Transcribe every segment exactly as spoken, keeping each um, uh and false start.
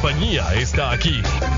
compañía está aquí.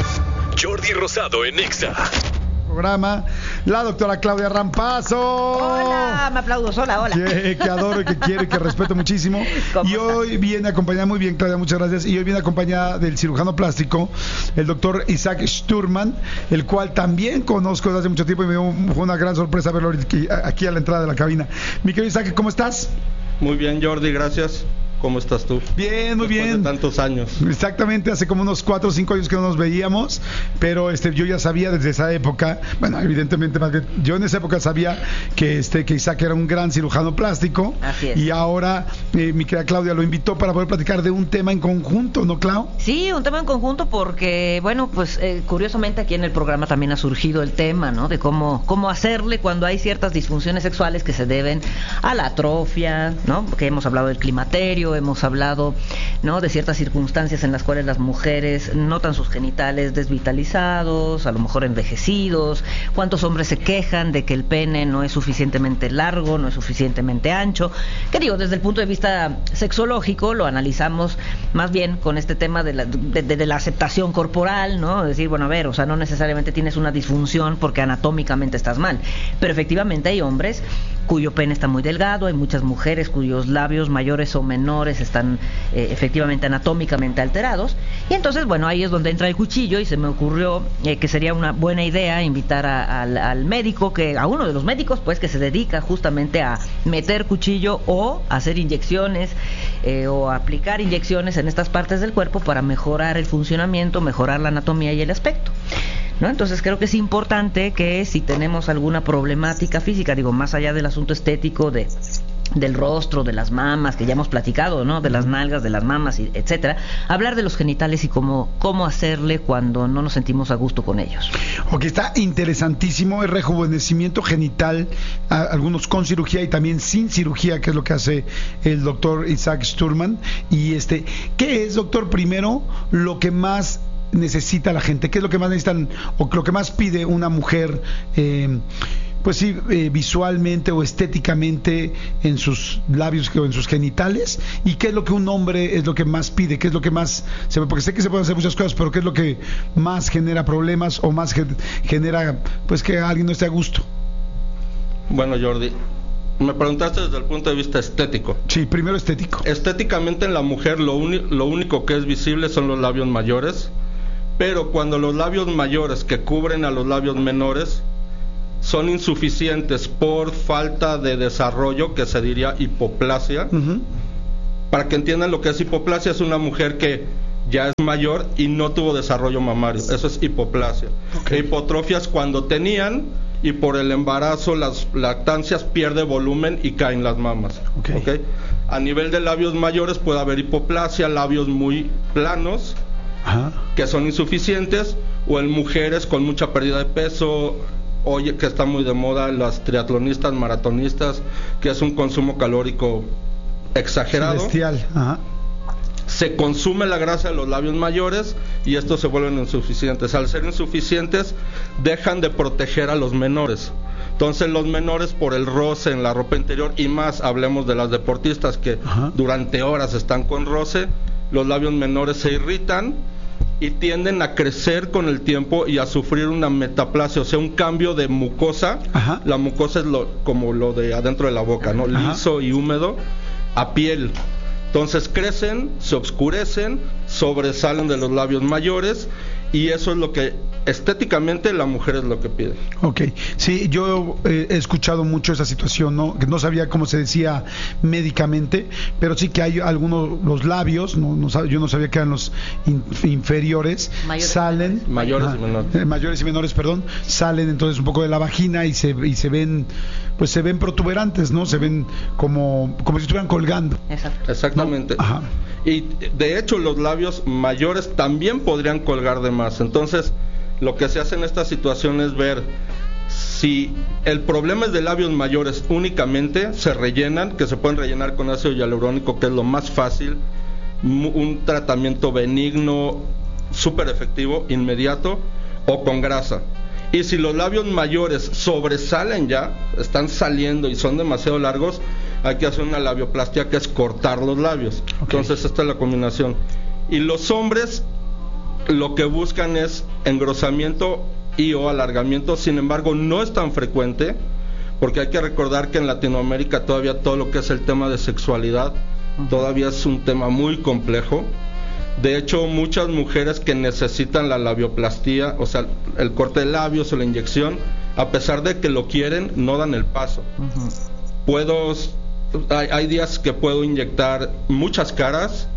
Jordi Rosado en Exa. Programa, la doctora Claudia Rampazzo. Hola, me aplaudo sola, hola. Que, que adoro y que quiero y que respeto muchísimo. Y hoy está? viene acompañada, muy bien Claudia, muchas gracias. Y hoy viene acompañada del cirujano plástico, el doctor Isaac Sturman, el cual también conozco desde hace mucho tiempo y me dio, fue una gran sorpresa verlo aquí a la entrada de la cabina. Mi querido Isaac, ¿cómo estás? Muy bien, Jordi, gracias. ¿Cómo estás tú? Bien, muy Después bien. De tantos años. Exactamente, hace como unos cuatro o cinco años que no nos veíamos, pero este, yo ya sabía desde esa época, bueno, evidentemente, más bien, yo en esa época sabía que este que Isaac era un gran cirujano plástico. Así es. Y ahora eh, mi querida Claudia lo invitó para poder platicar de un tema en conjunto, ¿no, Clau? Sí, un tema en conjunto porque, bueno, pues eh, curiosamente aquí en el programa también ha surgido el tema, ¿no? De cómo, cómo hacerle cuando hay ciertas disfunciones sexuales que se deben a la atrofia, ¿no? Porque hemos hablado del climaterio, hemos hablado, ¿no?, de ciertas circunstancias en las cuales las mujeres notan sus genitales desvitalizados, a lo mejor envejecidos. ¿Cuántos hombres se quejan de que el pene no es suficientemente largo, no es suficientemente ancho? Que digo, desde el punto de vista sexológico lo analizamos más bien con este tema de la, de, de, de la aceptación corporal, ¿no? Decir, bueno, a ver, o sea, no necesariamente tienes una disfunción porque anatómicamente estás mal, pero efectivamente hay hombres cuyo pene está muy delgado, hay muchas mujeres cuyos labios mayores o menores están eh, efectivamente anatómicamente alterados, y entonces, bueno, ahí es donde entra el cuchillo y se me ocurrió eh, que sería una buena idea invitar a, al, al médico, que a uno de los médicos, pues, que se dedica justamente a meter cuchillo o hacer inyecciones eh, o aplicar inyecciones en estas partes del cuerpo para mejorar el funcionamiento, mejorar la anatomía y el aspecto, ¿no? Entonces creo que es importante que si tenemos alguna problemática física, digo, más allá del asunto estético de del rostro, de las mamas, que ya hemos platicado, ¿no?, de las nalgas, de las mamas, etcétera, hablar de los genitales y cómo, cómo hacerle cuando no nos sentimos a gusto con ellos. Ok, está interesantísimo el rejuvenecimiento genital, a, algunos con cirugía y también sin cirugía, que es lo que hace el doctor Isaac Sturman. Y este, ¿qué es, doctor, primero, lo que más necesita la gente? ¿Qué es lo que más necesitan o lo que más pide una mujer, eh, pues sí, eh, visualmente o estéticamente en sus labios o en sus genitales? ¿Y qué es lo que un hombre es lo que más pide? ¿Qué es lo que más se ve? Porque sé que se pueden hacer muchas cosas, pero ¿qué es lo que más genera problemas o más genera, pues, que alguien no esté a gusto? Bueno, Jordi, me preguntaste desde el punto de vista estético. Sí, primero estético. Estéticamente en la mujer lo, lo único que es visible son los labios mayores, pero cuando los labios mayores que cubren a los labios menores son insuficientes por falta de desarrollo, que se diría hipoplasia. Uh-huh. Para que entiendan lo que es hipoplasia, es una mujer que ya es mayor y no tuvo desarrollo mamario. Eso es hipoplasia. Okay. Hipotrofia es cuando tenían y por el embarazo, las lactancias, pierde volumen y caen las mamas. Okay. Okay. A nivel de labios mayores puede haber hipoplasia, labios muy planos, uh-huh, que son insuficientes, o en mujeres con mucha pérdida de peso. Oye, que está muy de moda las triatlonistas, maratonistas, que es un consumo calórico exagerado. Celestial. Ajá. Se consume la grasa de los labios mayores y estos se vuelven insuficientes. Al ser insuficientes, dejan de proteger a los menores. Entonces los menores, por el roce en la ropa interior, y más hablemos de las deportistas que, ajá, durante horas están con roce, los labios menores se irritan y tienden a crecer con el tiempo y a sufrir una metaplasia, o sea, un cambio de mucosa. Ajá. La mucosa es lo, como lo de adentro de la boca, ¿no? Ajá. Liso y húmedo, a piel. Entonces crecen, se oscurecen, sobresalen de los labios mayores, y eso es lo que estéticamente la mujer es lo que pide. Ok, sí, yo eh, he escuchado mucho esa situación, ¿no? Que no sabía cómo se decía médicamente, pero sí que hay algunos, los labios, no, no yo no sabía que eran los in, inferiores, mayores, salen, mayores ah, y menores, eh, mayores y menores, perdón, salen entonces un poco de la vagina y se y se ven, pues se ven protuberantes, ¿no? Se ven como como si estuvieran colgando. Exacto. Exactamente. ¿No? Ajá. Y de hecho los labios mayores también podrían colgar de más. Entonces, lo que se hace en esta situación es ver si el problema es de labios mayores únicamente, se rellenan, que se pueden rellenar con ácido hialurónico, que es lo más fácil, un tratamiento benigno, súper efectivo, inmediato, o con grasa. Y si los labios mayores sobresalen ya, están saliendo y son demasiado largos, hay que hacer una labioplastia, que es cortar los labios. Okay. Entonces esta es la combinación. Y los hombres lo que buscan es engrosamiento y o alargamiento. Sin embargo, no es tan frecuente, porque hay que recordar que en Latinoamérica todavía todo lo que es el tema de sexualidad uh-huh. todavía es un tema muy complejo. De hecho, muchas mujeres que necesitan la labioplastía, o sea, el corte de labios o la inyección, a pesar de que lo quieren, no dan el paso. Uh-huh. Puedo, hay, hay días que puedo inyectar muchas caras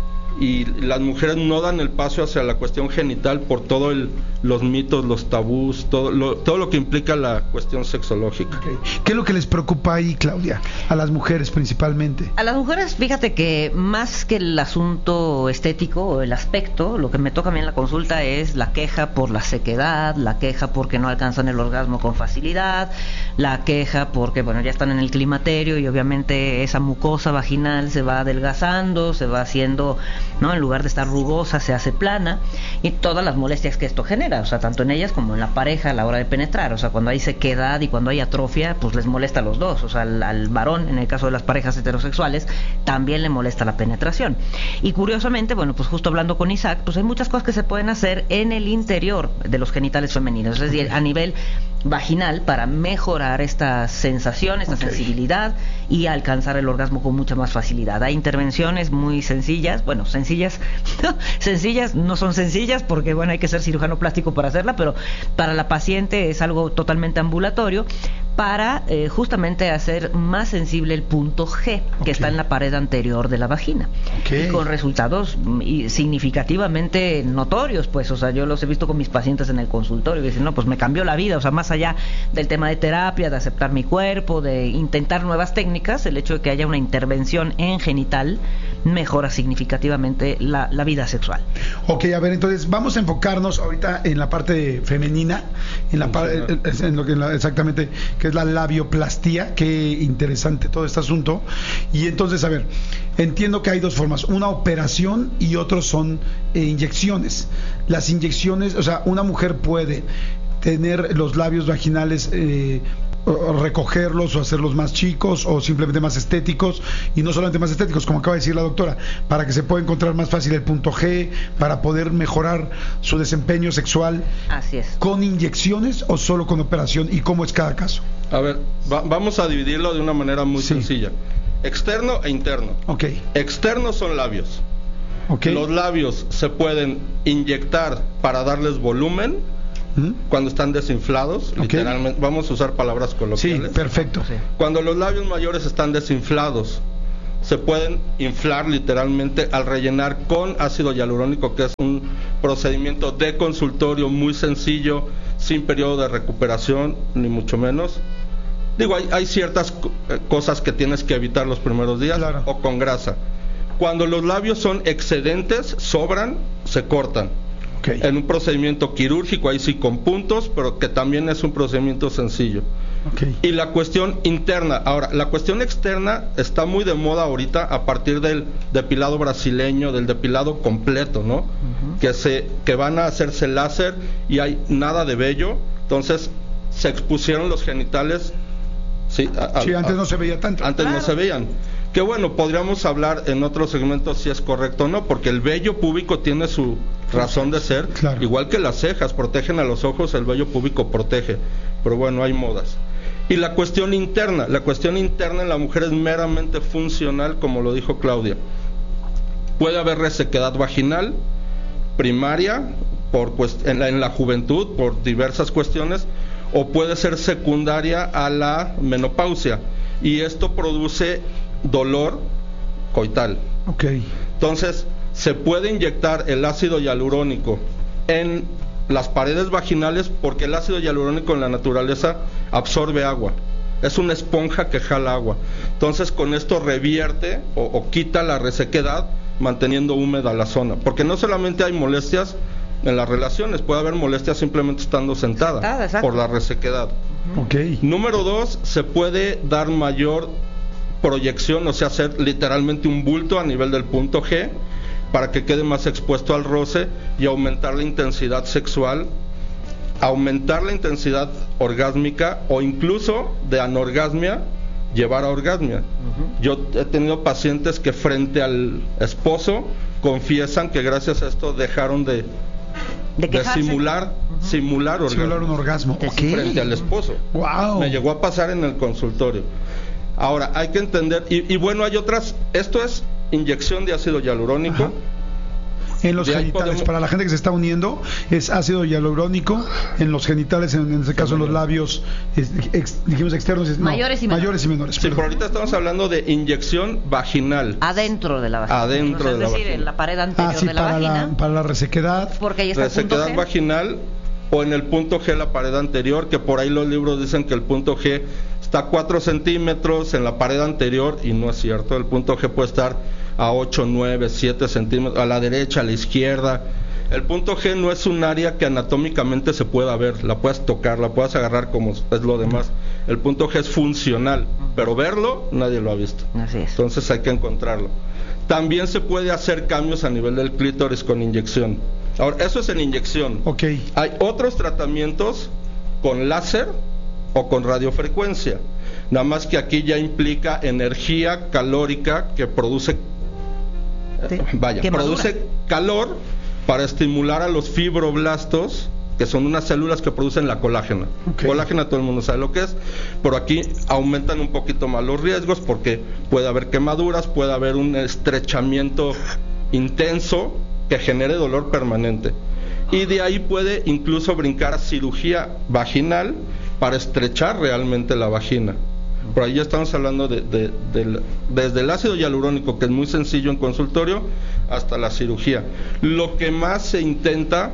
y las mujeres no dan el paso hacia la cuestión genital por todo el, los mitos, los tabús, todo lo, todo lo que implica la cuestión sexológica. Okay. ¿Qué es lo que les preocupa ahí, Claudia? A las mujeres principalmente. A las mujeres, fíjate que más que el asunto estético o el aspecto, lo que me toca a mí en la consulta es la queja por la sequedad, la queja porque no alcanzan el orgasmo con facilidad, la queja porque, bueno, ya están en el climaterio y obviamente esa mucosa vaginal se va adelgazando, se va haciendo, ¿no? En lugar de estar rugosa, se hace plana, y todas las molestias que esto genera, o sea, tanto en ellas como en la pareja a la hora de penetrar. O sea, cuando hay sequedad y cuando hay atrofia, pues les molesta a los dos. O sea, al, al varón, en el caso de las parejas heterosexuales, también le molesta la penetración. Y curiosamente, bueno, pues justo hablando con Isaac, pues hay muchas cosas que se pueden hacer en el interior de los genitales femeninos, es decir, a nivel vaginal, para mejorar esta sensación, esta okay. sensibilidad y alcanzar el orgasmo con mucha más facilidad. Hay intervenciones muy sencillas, bueno, sencillas, sencillas, no son sencillas porque, bueno, hay que ser cirujano plástico para hacerla, pero para la paciente es algo totalmente ambulatorio, para eh, justamente hacer más sensible el punto G, que okay. está en la pared anterior de la vagina, okay. y con resultados y significativamente notorios, pues, o sea, yo los he visto con mis pacientes en el consultorio y dicen, no, pues me cambió la vida, o sea, más allá del tema de terapia, de aceptar mi cuerpo, de intentar nuevas técnicas, el hecho de que haya una intervención en genital mejora significativamente la, la vida sexual. Ok, a ver, entonces vamos a enfocarnos ahorita en la parte femenina, en la parte, en lo que en la, exactamente, que es la labioplastía. Qué interesante todo este asunto. Y entonces, a ver, entiendo que hay dos formas, una operación y otros son eh, inyecciones. Las inyecciones, o sea, una mujer puede tener los labios vaginales eh, recogerlos o hacerlos más chicos o simplemente más estéticos, y no solamente más estéticos, como acaba de decir la doctora, para que se pueda encontrar más fácil el punto G, para poder mejorar su desempeño sexual. Así es. ¿Con inyecciones o solo con operación, y cómo es cada caso? A ver, va, vamos a dividirlo de una manera muy sí. sencilla: externo e interno. Okay. Externos son labios. Okay. Los labios se pueden inyectar para darles volumen cuando están desinflados, okay. literalmente, vamos a usar palabras coloquiales. Sí, perfecto. Sí. Cuando los labios mayores están desinflados, se pueden inflar literalmente al rellenar con ácido hialurónico, que es un procedimiento de consultorio muy sencillo, sin periodo de recuperación, ni mucho menos. Digo, hay, hay ciertas cosas que tienes que evitar los primeros días, claro. o con grasa. Cuando los labios son excedentes, sobran, se cortan. Okay. En un procedimiento quirúrgico, ahí sí con puntos, pero que también es un procedimiento sencillo. Okay. Y la cuestión interna, ahora, la cuestión externa está muy de moda ahorita a partir del depilado brasileño, del depilado completo, ¿no? Uh-huh. Que se, que van a hacerse láser y hay nada de vello, entonces se expusieron los genitales. Sí, a, a, sí antes a, no se veía tanto. Antes claro. no se veían. Que bueno, podríamos hablar en otro segmento si es correcto o no, porque el vello púbico tiene su razón de ser, claro. igual que las cejas protegen a los ojos, el vello púbico protege, pero bueno, hay modas. Y la cuestión interna, la cuestión interna en la mujer es meramente funcional, como lo dijo Claudia. Puede haber resequedad vaginal primaria por en la, en la juventud por diversas cuestiones, o puede ser secundaria a la menopausia, y esto produce dolor coital. Okay. Entonces, se puede inyectar el ácido hialurónico en las paredes vaginales, porque el ácido hialurónico en la naturaleza absorbe agua. Es una esponja que jala agua. Entonces, con esto revierte o, o quita la resequedad, manteniendo húmeda la zona. Porque no solamente hay molestias en las relaciones, puede haber molestias simplemente estando sentada, sentada por la resequedad. Okay. Número dos, se puede dar mayor proyección, o sea, hacer literalmente un bulto a nivel del punto G para que quede más expuesto al roce y aumentar la intensidad sexual, aumentar la intensidad orgásmica, o incluso de anorgasmia llevar a orgasmia. Uh-huh. Yo he tenido pacientes que frente al esposo confiesan que gracias a esto dejaron de de, de simular, uh-huh. simular, simular un orgasmo, okay. frente al esposo. Wow. Me llegó a pasar en el consultorio. Ahora, hay que entender, y, y bueno, hay otras, esto es inyección de ácido hialurónico. Ajá. En los genitales, podemos... para la gente que se está uniendo, es ácido hialurónico en los genitales, en, en este caso en los labios, es, ex, dijimos externos, es, no, mayores y menores. Mayores y menores sí, pero ahorita estamos hablando de inyección vaginal. Adentro de la vagina. Adentro o sea, de la es decir, vagina. en la pared anterior ah, sí, de la para vagina. La, para la resequedad. Porque ahí está resequedad el punto G. vaginal, o en el punto G, la pared anterior, que por ahí los libros dicen que el punto G está a cuatro centímetros en la pared anterior, y no es cierto. El punto G puede estar a ocho, nueve, siete centímetros, a la derecha, a la izquierda. El punto G no es un área que anatómicamente se pueda ver, la puedes tocar, la puedes agarrar como es lo demás. El punto G es funcional, pero verlo nadie lo ha visto. Así es. Entonces hay que encontrarlo. También se puede hacer cambios a nivel del clítoris con inyección. Ahora, eso es en inyección. Okay. Hay otros tratamientos con láser o con radiofrecuencia. Nada más que aquí ya implica energía calórica que produce eh, vaya, produce calor para estimular a los fibroblastos, que son unas células que producen la colágena. Okay. Colágena todo el mundo sabe lo que es, pero aquí aumentan un poquito más los riesgos porque puede haber quemaduras, puede haber un estrechamiento intenso que genere dolor permanente. Y de ahí puede incluso brincar a cirugía vaginal para estrechar realmente la vagina. Por ahí ya estamos hablando de, de, de, desde el ácido hialurónico, que es muy sencillo en consultorio, hasta la cirugía. Lo que más se intenta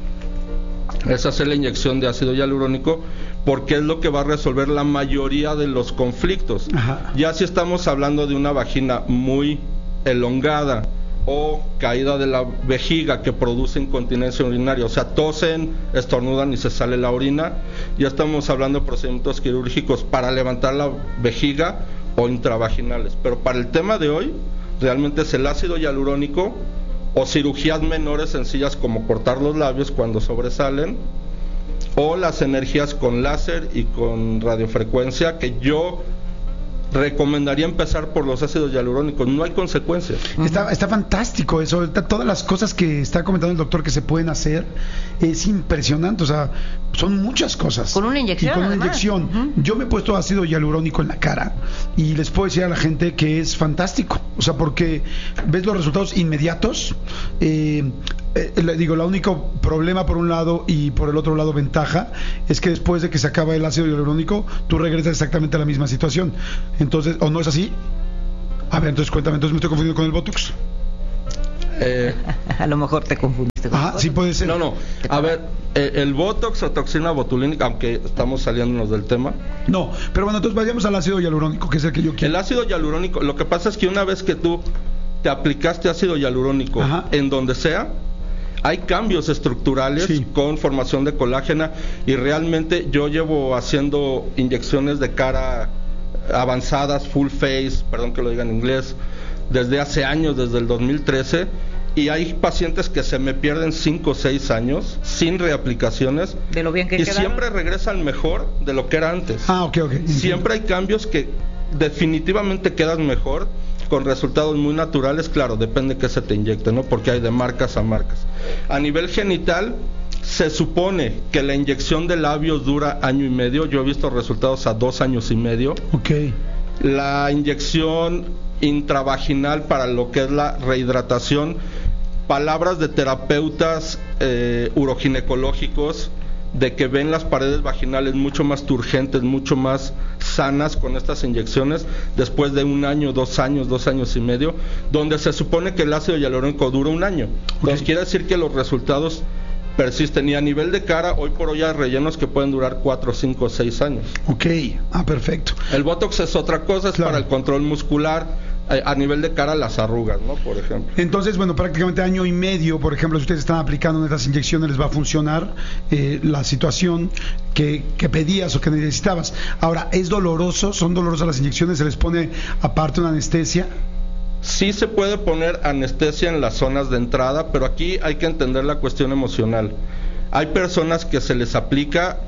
es hacer la inyección de ácido hialurónico, porque es lo que va a resolver la mayoría de los conflictos. Ajá. Ya si estamos hablando de una vagina muy elongada o caída de la vejiga que produce incontinencia urinaria, o sea, tosen, estornudan y se sale la orina, ya estamos hablando de procedimientos quirúrgicos para levantar la vejiga o intravaginales. Pero para el tema de hoy, realmente es el ácido hialurónico o cirugías menores sencillas como cortar los labios cuando sobresalen, o las energías con láser y con radiofrecuencia, que yo recomendaría empezar por los ácidos hialurónicos, no hay consecuencias. Está, está fantástico eso, está, todas las cosas que está comentando el doctor que se pueden hacer, es impresionante, o sea, son muchas cosas. Con una inyección. Y con una además. inyección. Uh-huh. Yo me he puesto ácido hialurónico en la cara y les puedo decir a la gente que es fantástico, o sea, porque ves los resultados inmediatos. Eh, eh, le digo, el único problema por un lado y por el otro lado ventaja es que después de que se acaba el ácido hialurónico, tú regresas exactamente a la misma situación. Entonces, ¿o no es así? A ver, entonces cuéntame, entonces me estoy confundiendo con el Botox. Eh, a lo mejor te confundiste con ah, sí puede ser. No, no, a ver, eh, el Botox o toxina botulínica, aunque estamos saliéndonos del tema. No, pero bueno, entonces vayamos al ácido hialurónico, que es el que yo quiero. El ácido hialurónico, lo que pasa es que una vez que tú te aplicaste ácido hialurónico, ajá, en donde sea, hay cambios estructurales, sí, con formación de colágena, y realmente yo llevo haciendo inyecciones de cara avanzadas, full face, perdón que lo diga en inglés, desde hace años, desde el dos mil trece, y hay pacientes que se me pierden cinco o seis años sin reaplicaciones, de lo bien que y quedaron, siempre regresan mejor de lo que era antes. Ah, ok, ok. Siempre hay cambios que definitivamente quedan mejor, con resultados muy naturales. Claro, depende que se te inyecte, ¿no? Porque hay de marcas a marcas. A nivel genital, se supone que la inyección de labios dura año y medio. Yo he visto resultados a dos años y medio. Ok. La inyección intravaginal para lo que es la rehidratación, palabras de terapeutas eh, uroginecológicos, de que ven las paredes vaginales mucho más turgentes, mucho más sanas con estas inyecciones después de un año, dos años, dos años y medio, donde se supone que el ácido hialurónico dura un año. Entonces, okay, quiere decir que los resultados persisten, y a nivel de cara, hoy por hoy hay rellenos que pueden durar cuatro, cinco, seis años. Ok, ah, perfecto. El Botox es otra cosa, es claro, para el control muscular. A nivel de cara, las arrugas, ¿no? Por ejemplo. Entonces, bueno, prácticamente año y medio, por ejemplo, si ustedes están aplicando estas inyecciones, les va a funcionar eh, la situación que, que pedías o que necesitabas. Ahora, ¿es doloroso? ¿Son dolorosas las inyecciones? ¿Se les pone aparte una anestesia? Sí se puede poner anestesia en las zonas de entrada, pero aquí hay que entender la cuestión emocional. Hay personas que se les aplica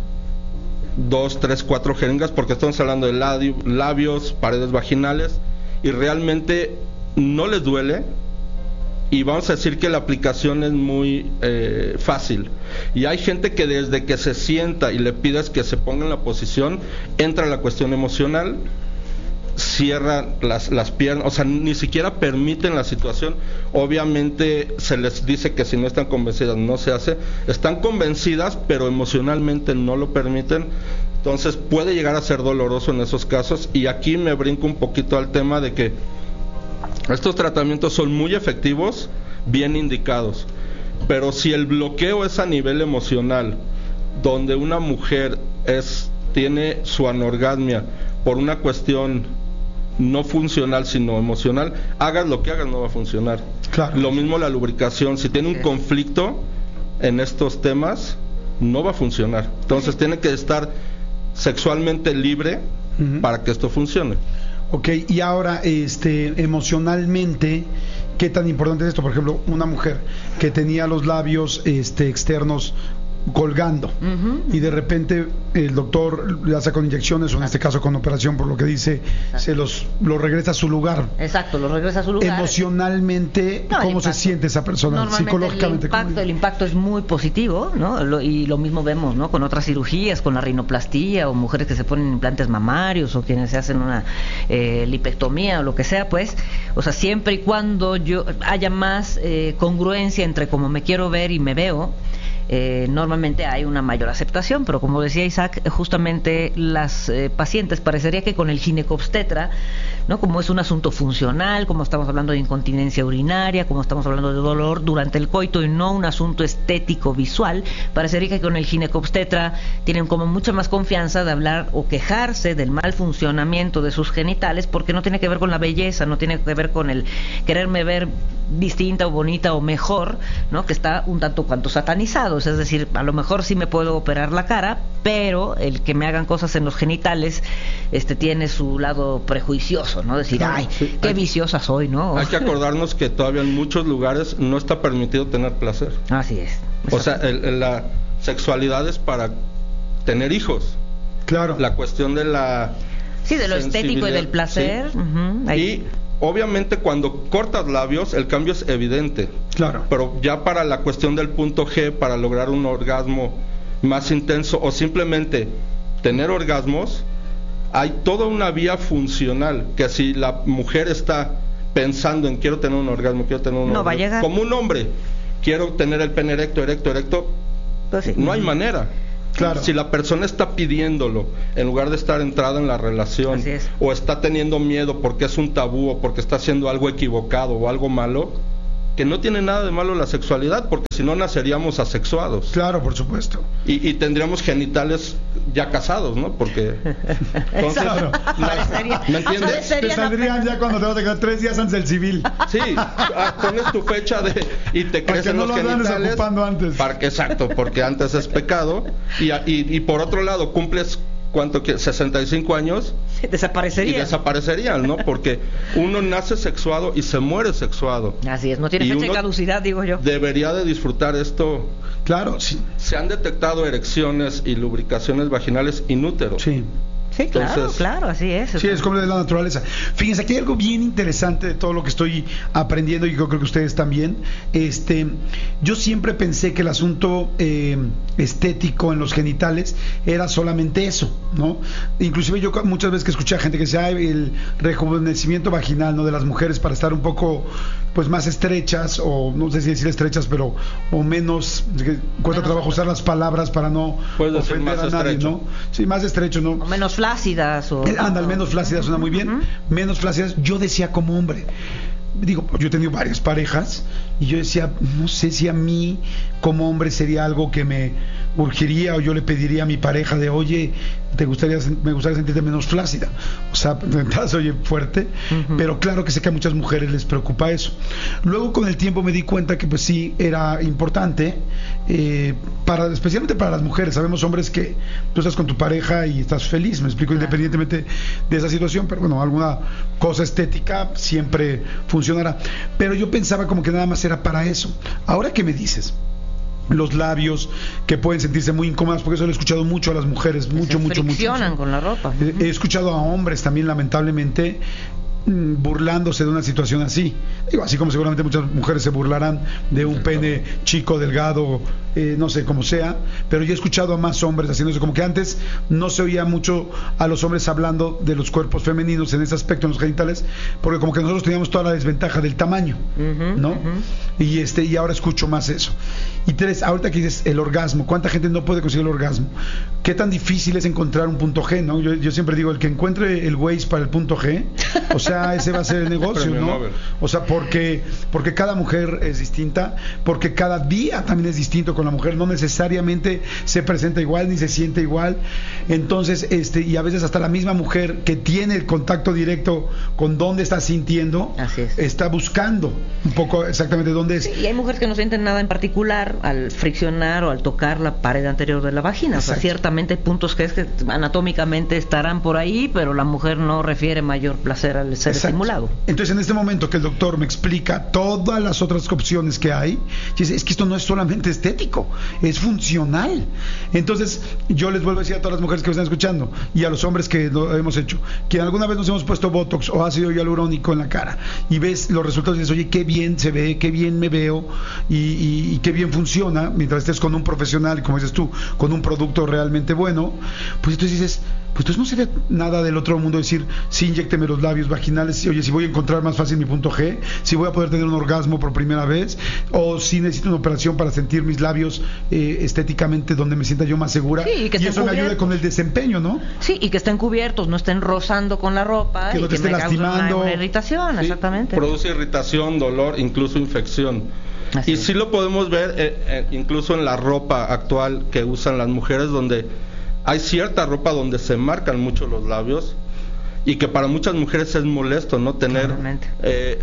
dos, tres, cuatro jeringas, porque estamos hablando de labios, paredes vaginales, y realmente no les duele, y vamos a decir que la aplicación es muy eh, fácil, y hay gente que desde que se sienta y le pides que se ponga en la posición, entra la cuestión emocional, cierra las, las piernas, o sea, ni siquiera permiten la situación. Obviamente se les dice que si no están convencidas no se hace, están convencidas pero emocionalmente no lo permiten, entonces puede llegar a ser doloroso en esos casos. Y aquí me brinco un poquito al tema de que estos tratamientos son muy efectivos, bien indicados, pero si el bloqueo es a nivel emocional, donde una mujer es tiene su anorgasmia por una cuestión no funcional sino emocional, hagas lo que hagas no va a funcionar. Claro. Lo mismo la lubricación, si tiene un conflicto en estos temas no va a funcionar, entonces tiene que estar sexualmente libre uh-huh. para que esto funcione. Ok, y ahora este emocionalmente, ¿qué tan importante es esto? Por ejemplo, una mujer que tenía los labios este externos colgando uh-huh. y de repente el doctor le hace con inyecciones o en este caso con operación, por lo que dice, exacto. se los lo regresa a su lugar. Exacto, lo regresa a su lugar. Emocionalmente, no, ¿cómo se siente esa persona psicológicamente? El impacto, el impacto es muy positivo, ¿no? Lo, y lo mismo vemos, ¿no? Con otras cirugías, con la rinoplastía o mujeres que se ponen implantes mamarios o quienes se hacen una eh, lipectomía o lo que sea, pues, o sea, siempre y cuando yo haya más eh, congruencia entre cómo me quiero ver y me veo, Eh, normalmente hay una mayor aceptación, pero como decía Isaac, justamente las eh, pacientes parecería que con el ginecobstetra, ¿no? Como es un asunto funcional, como estamos hablando de incontinencia urinaria, como estamos hablando de dolor durante el coito y no un asunto estético visual, parecería que con el ginecobstetra tienen como mucha más confianza de hablar o quejarse del mal funcionamiento de sus genitales, porque no tiene que ver con la belleza, no tiene que ver con el quererme ver distinta o bonita o mejor, ¿no? Que está un tanto cuanto satanizado. Es decir, a lo mejor sí me puedo operar la cara, pero el que me hagan cosas en los genitales este tiene su lado prejuicioso, ¿no? Decir, claro, ay, sí, qué hay, viciosa soy, ¿no? Hay que acordarnos que todavía en muchos lugares no está permitido tener placer. Así es. O sea, el, el, la sexualidad es para tener hijos. Claro. La cuestión de la sí, de lo estético y del placer. Sí. Uh-huh. Y obviamente cuando cortas labios el cambio es evidente. Claro. Pero ya para la cuestión del punto G, para lograr un orgasmo más intenso o simplemente tener orgasmos, hay toda una vía funcional que si la mujer está pensando en quiero tener un orgasmo, quiero tener un no orgasmo, va a llegar. Como un hombre, quiero tener el pene erecto, erecto, erecto, pues sí. No hay manera. Claro. Si la persona está pidiéndolo en lugar de estar entrada en la relación o está teniendo miedo porque es un tabú o porque está haciendo algo equivocado o algo malo, que no tiene nada de malo la sexualidad, porque si no naceríamos asexuados. Claro, por supuesto. Y, y tendríamos genitales ya casados, ¿no? Porque entonces, claro. la, ¿me entiendes? Te saldrían ya cuando te vas a quedar tres días antes del civil. Sí, pones tu fecha de y te crecen no los genitales. Ocupando antes. Para que, exacto, porque antes es pecado. Y, y, y por otro lado, cumples ¿cuánto que sesenta y cinco años? Desaparecerían. Y desaparecerían, ¿no? Porque uno nace sexuado y se muere sexuado. Así es, no tiene fecha de caducidad, digo yo. Debería de disfrutar esto. Claro, sí. Se han detectado erecciones y lubricaciones vaginales inúteros. Sí. Sí, claro, Entonces, claro, así es. Sí, es como de la naturaleza. Fíjense, aquí hay algo bien interesante de todo lo que estoy aprendiendo y yo creo que ustedes también. Este, yo siempre pensé que el asunto eh, estético en los genitales era solamente eso, ¿no? Inclusive yo muchas veces que escuché a gente que decía el rejuvenecimiento vaginal, ¿no? De las mujeres para estar un poco, pues, más estrechas o no sé si decir estrechas, pero o menos, que cuesta menos trabajo usar las palabras para no ofender a nadie, ¿no? Sí, más estrecho, ¿no? O menos flácidas o anda, al menos flácidas suena muy bien. Uh-huh. Menos flácidas, yo decía como hombre, digo, yo he tenido varias parejas y yo decía, no sé si a mí como hombre sería algo que me urgiría o yo le pediría a mi pareja de, oye, te gustaría me gustaría sentirte menos flácida. O sea, se oye fuerte, uh-huh. Pero claro que sé que a muchas mujeres les preocupa eso. Luego con el tiempo me di cuenta que pues sí era importante, eh, para especialmente para las mujeres. Sabemos hombres que tú estás con tu pareja y estás feliz, me explico, uh-huh. Independientemente de esa situación, pero bueno, alguna cosa estética siempre funcionará. Pero yo pensaba como que nada más era para eso. Ahora que me dices los labios que pueden sentirse muy incómodos, porque eso lo he escuchado mucho a las mujeres, mucho, se mucho, mucho. Se friccionan con la ropa. He, he escuchado a hombres también, lamentablemente, mm, burlándose de una situación así. Digo, así como seguramente muchas mujeres se burlarán de un pene chico, delgado, eh, no sé, como sea, pero yo he escuchado a más hombres haciendo eso, como que antes no se oía mucho a los hombres hablando de los cuerpos femeninos en ese aspecto, en los genitales, porque como que nosotros teníamos toda la desventaja del tamaño, uh-huh, ¿no? Uh-huh. Y este y ahora escucho más eso. Y tres, ahorita que dices el orgasmo, ¿cuánta gente no puede conseguir el orgasmo? ¿Qué tan difícil es encontrar un punto G, no? Yo, yo siempre digo, el que encuentre el Waze para el punto G, o sea, ese va a ser el negocio, ¿no? O sea, porque porque cada mujer es distinta, porque cada día también es distinto con la mujer, no necesariamente se presenta igual ni se siente igual. Entonces, este y a veces hasta la misma mujer que tiene el contacto directo con dónde está sintiendo, así es, está buscando un poco exactamente dónde es. Sí, y hay mujeres que no sienten nada en particular al friccionar o al tocar la pared anterior de la vagina. Exacto. O sea, ciertamente hay puntos que, es que anatómicamente estarán por ahí, pero la mujer no refiere mayor placer al ser Exacto. estimulado. Entonces, en este momento que el doctor me explica todas las otras opciones que hay, es que esto no es solamente estético, es funcional. Entonces, yo les vuelvo a decir a todas las mujeres que me están escuchando y a los hombres que lo hemos hecho, que alguna vez nos hemos puesto Botox o ácido hialurónico en la cara y ves los resultados y dices, oye, qué bien se ve, qué bien me veo y, y, y qué bien funciona, mientras estés con un profesional, como dices tú, con un producto realmente bueno, pues entonces dices, pues entonces no sería nada del otro mundo decir, sí, inyécteme los labios vaginales, oye, si voy a encontrar más fácil mi punto G, si voy a poder tener un orgasmo por primera vez, o si necesito una operación para sentir mis labios eh, estéticamente donde me sienta yo más segura, sí, y, que y eso cubiertos. Me ayude con el desempeño, ¿no? Sí, y que estén cubiertos, no estén rozando con la ropa, que y no te que esté me lastimando. Una, una irritación, sí, exactamente. Produce irritación, dolor, incluso infección. Así y es. Sí lo podemos ver eh, eh, incluso en la ropa actual que usan las mujeres, donde hay cierta ropa donde se marcan mucho los labios y que para muchas mujeres es molesto, ¿no? Tener eh,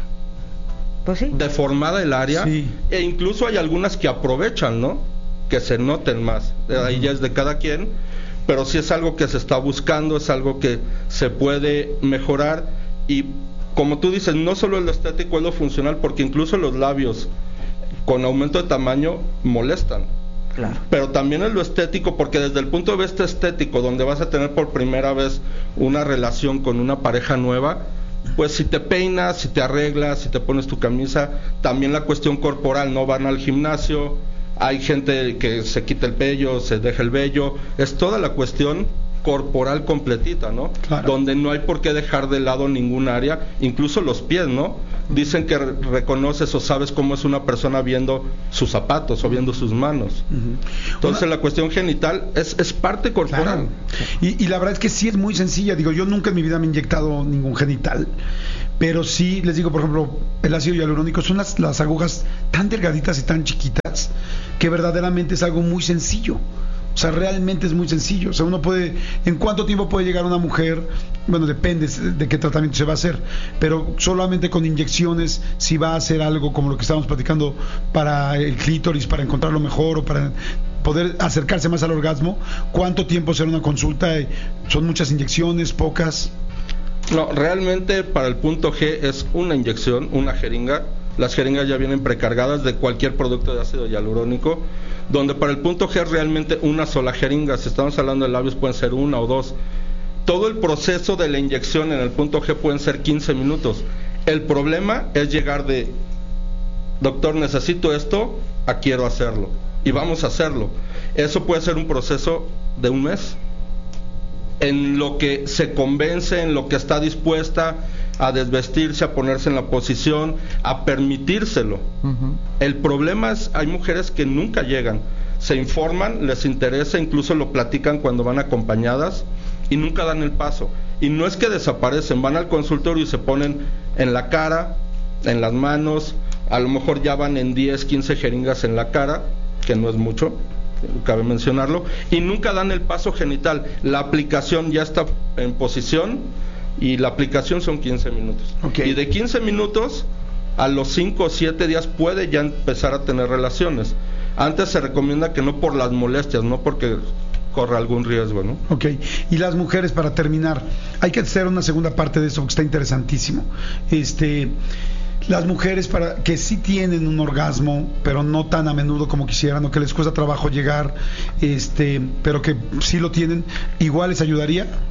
pues sí. deformada el área, sí. E incluso hay algunas que aprovechan, ¿no? Que se noten más. Uh-huh. Ahí ya es de cada quien, pero sí es algo que se está buscando, es algo que se puede mejorar y como tú dices, no solo lo estético es lo funcional, porque incluso los labios con aumento de tamaño molestan. Claro. Pero también es lo estético, porque desde el punto de vista estético, donde vas a tener por primera vez una relación con una pareja nueva, pues si te peinas, si te arreglas, si te pones tu camisa, también la cuestión corporal, no van al gimnasio, hay gente que se quita el vello, se deja el vello, es toda la cuestión corporal completita, ¿no? Claro. Donde no hay por qué dejar de lado ningún área, incluso los pies, ¿no? Dicen que re- reconoces o sabes cómo es una persona viendo sus zapatos o viendo sus manos. Uh-huh. Entonces una... la cuestión genital es, es parte corporal. Claro. Y, y la verdad es que sí es muy sencilla. Digo, yo nunca en mi vida me he inyectado ningún genital, pero sí les digo, por ejemplo, el ácido hialurónico son las, las agujas tan delgaditas y tan chiquitas que verdaderamente es algo muy sencillo. O sea, realmente es muy sencillo. O sea, uno puede, ¿en cuánto tiempo puede llegar una mujer? Bueno, depende de qué tratamiento se va a hacer, pero solamente con inyecciones, si va a hacer algo como lo que estábamos platicando para el clítoris, para encontrarlo mejor o para poder acercarse más al orgasmo, ¿cuánto tiempo será una consulta? ¿Son muchas inyecciones, pocas? No, realmente para el punto G es una inyección, una jeringa. Las jeringas ya vienen precargadas de cualquier producto de ácido hialurónico, donde para el punto G es realmente una sola jeringa. Si estamos hablando de labios pueden ser una o dos. Todo el proceso de la inyección en el punto G pueden ser quince minutos. El problema es llegar de, doctor, necesito esto, a quiero hacerlo, y vamos a hacerlo. Eso puede ser un proceso de un mes, en lo que se convence, en lo que está dispuesta a desvestirse, a ponerse en la posición, a permitírselo. Uh-huh. El problema es, hay mujeres que nunca llegan, se informan, les interesa, incluso lo platican cuando van acompañadas y nunca dan el paso. Y no es que desaparecen, van al consultorio y se ponen en la cara, en las manos, a lo mejor ya van en diez, quince jeringas en la cara, que no es mucho, cabe mencionarlo, y nunca dan el paso genital. La aplicación ya está en posición y la aplicación son quince minutos. Okay. Y de quince minutos a los cinco o siete días puede ya empezar a tener relaciones. Antes se recomienda que no por las molestias, no porque corre algún riesgo, ¿no? Ok, y las mujeres, para terminar, hay que hacer una segunda parte de eso que está interesantísimo. Este... Las mujeres para que sí tienen un orgasmo, pero no tan a menudo como quisieran, o que les cuesta trabajo llegar, este, pero que sí lo tienen, ¿igual les ayudaría?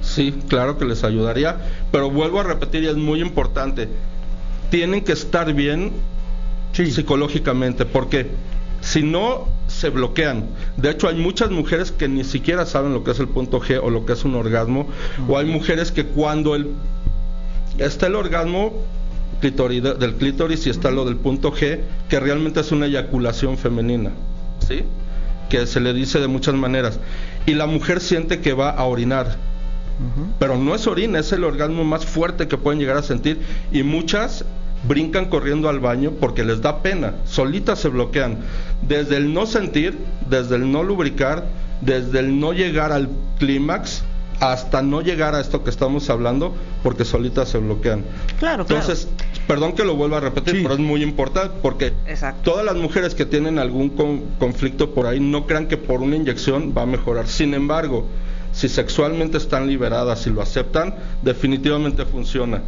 Sí, claro que les ayudaría, pero vuelvo a repetir y es muy importante, tienen que estar bien sí. psicológicamente, porque si no se bloquean. De hecho, hay muchas mujeres que ni siquiera saben lo que es el punto G o lo que es un orgasmo, uh-huh. o hay mujeres que cuando el está el orgasmo clitoride, del clítoris y está lo del punto G, que realmente es una eyaculación femenina, ¿sí? Que se le dice de muchas maneras, y la mujer siente que va a orinar, uh-huh. pero no es orina, es el orgasmo más fuerte que pueden llegar a sentir, y muchas brincan corriendo al baño porque les da pena, solitas se bloquean, desde el no sentir, desde el no lubricar, desde el no llegar al clímax, hasta no llegar a esto que estamos hablando, porque solitas se bloquean. Claro, Entonces, claro. perdón que lo vuelva a repetir, sí. pero es muy importante, porque Exacto. todas las mujeres que tienen algún con, conflicto por ahí, no crean que por una inyección va a mejorar. Sin embargo, si sexualmente están liberadas y lo aceptan, definitivamente funciona.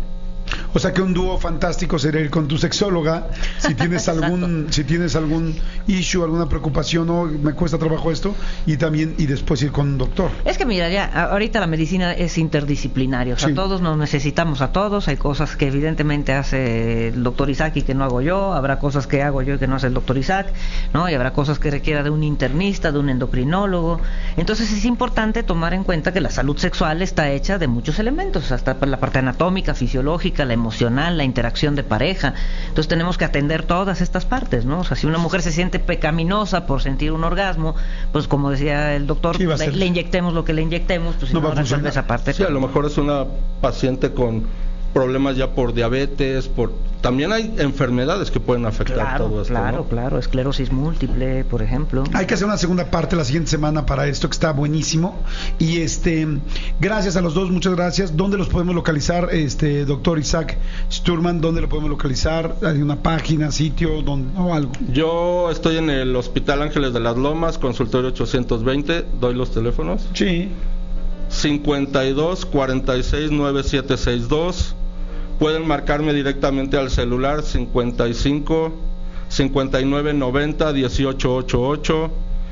O sea que un dúo fantástico sería ir con tu sexóloga si tienes algún si tienes algún issue, alguna preocupación o me cuesta trabajo esto, y también y después ir con un doctor. Es que mira, ya ahorita la medicina es interdisciplinaria, o sea, sí. todos nos necesitamos a todos, hay cosas que evidentemente hace el doctor Isaac y que no hago yo, habrá cosas que hago yo y que no hace el doctor Isaac, ¿no? Y habrá cosas que requiera de un internista, de un endocrinólogo. Entonces es importante tomar en cuenta que la salud sexual está hecha de muchos elementos, hasta la parte anatómica, fisiológica, la emocional, la interacción de pareja. Entonces tenemos que atender todas estas partes, ¿no? O sea, si una mujer se siente pecaminosa por sentir un orgasmo, pues como decía el doctor, sí, le, le inyectemos lo que le inyectemos, pues si no, no resuelve esa parte. Sí, a lo mejor es una paciente con problemas ya por diabetes, por también hay enfermedades que pueden afectar claro, todo esto. Claro, ¿no? claro, esclerosis múltiple, por ejemplo. Hay que hacer una segunda parte la siguiente semana para esto, que está buenísimo. Y este, gracias a los dos, muchas gracias. ¿Dónde los podemos localizar, este doctor Isaac Sturman? ¿Dónde lo podemos localizar? ¿Hay una página, sitio, donde, o algo? Yo estoy en el Hospital Ángeles de las Lomas, consultorio ochocientos veinte, doy los teléfonos. Sí. cincuenta y dos, cuarenta y seis, noventa y siete sesenta y dos. Pueden marcarme directamente al celular cincuenta y cinco, cincuenta y nueve, noventa, dieciocho ochenta y ocho.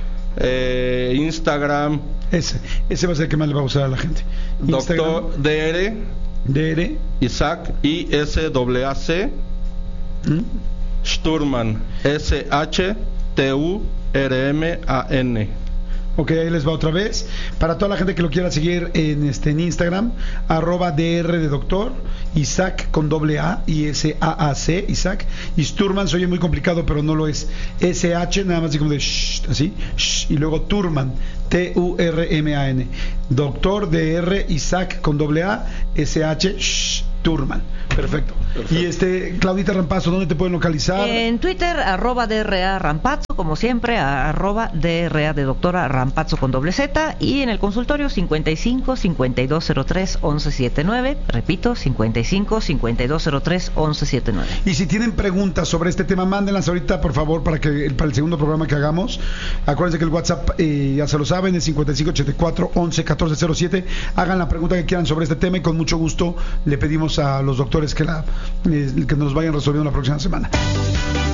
Eh, Instagram. Ese, ese va a ser el que más le va a gustar a la gente. Doctor D R. D R. Isaac, I S A C. ¿Mm? Sturman, S H T U R M A N. Ok, ahí les va otra vez. Para toda la gente que lo quiera seguir en este en Instagram, arroba D R de doctor, Isaac con doble A, I S A A C, Isaac. Y Sturman, se oye muy complicado, pero no lo es. S H, nada más así como de shh, así, shh, y luego Turman, T U R M A N. Doctor D R Isaac con doble A, S H, shh, Turman. Perfecto. Perfecto. Y este, Claudita Rampazzo, ¿dónde te pueden localizar? En Twitter, arroba D R A Rampazzo, como siempre, arroba D R A de doctora Rampazzo con doble Z, y en el consultorio cincuenta y cinco, cincuenta y dos cero tres, once setenta y nueve, repito, cincuenta y cinco, cincuenta y dos cero tres, once setenta y nueve. Y si tienen preguntas sobre este tema, mándenlas ahorita, por favor, para que para el segundo programa que hagamos. Acuérdense que el WhatsApp, eh, ya se lo saben, es cincuenta y cinco, ochenta y cuatro, once, catorce cero siete. Hagan la pregunta que quieran sobre este tema y con mucho gusto le pedimos a los doctores que, la, eh, que nos vayan resolviendo la próxima semana.